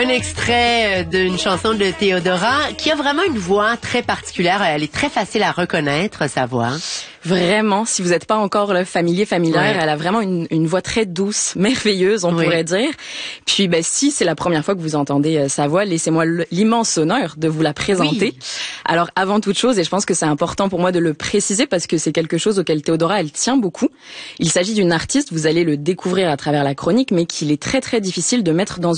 Un extrait d'une chanson de Théodora qui a vraiment une voix très particulière. Elle est très facile à reconnaître, sa voix. Vraiment, si vous n'êtes pas encore familière, Ouais. elle a vraiment une voix très douce, merveilleuse, on pourrait dire. Puis si c'est la première fois que vous entendez sa voix, laissez-moi l'immense honneur de vous la présenter. Oui. Alors avant toute chose, et je pense que c'est important pour moi de le préciser parce que c'est quelque chose auquel Théodora elle tient beaucoup. Il s'agit d'une artiste, vous allez le découvrir à travers la chronique, mais qu'il est très très difficile de mettre dans